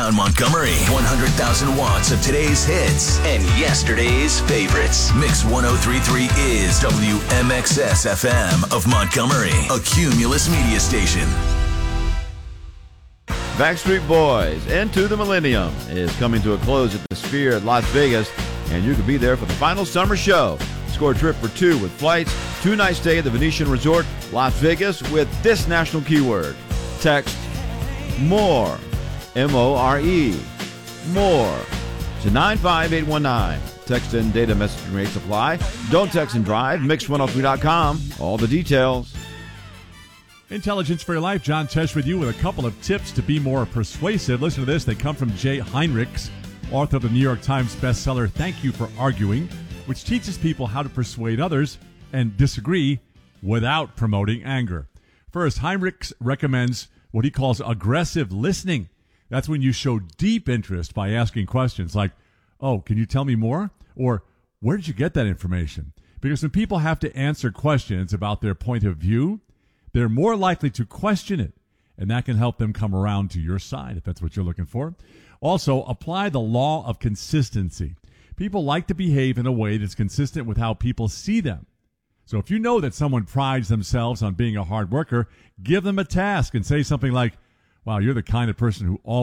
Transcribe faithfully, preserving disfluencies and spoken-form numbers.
around Montgomery. one hundred thousand watts of today's hits and yesterday's favorites. Mix one oh three point three is W M X S F M of Montgomery, a Cumulus media station. Backstreet Boys, Into the Millennium, is coming to a close at the Sphere at Las Vegas, and you can be there for the final summer show. Score a trip for two with flights, two-night stay at the Venetian Resort, Las Vegas, with this national keyword. Text MORE, M O R E, MORE, to nine five eight one nine. Text and data messaging rates apply. Don't text and drive. Mix one oh three dot com. All the details. Intelligence for Your Life. John Tesh with you with a couple of tips to be more persuasive. Listen to this. They come from Jay Heinrichs, author of the New York Times bestseller Thank You for Arguing, which teaches people how to persuade others and disagree without promoting anger. First, Heinrichs recommends what he calls aggressive listening. That's when you show deep interest by asking questions like, oh, can you tell me more? Or, where did you get that information? Because when people have to answer questions about their point of view, they're more likely to question it, and that can help them come around to your side if that's what you're looking for. Also, apply the law of consistency. People like to behave in a way that's consistent with how people see them. So if you know that someone prides themselves on being a hard worker, give them a task and say something like, wow, you're the kind of person who always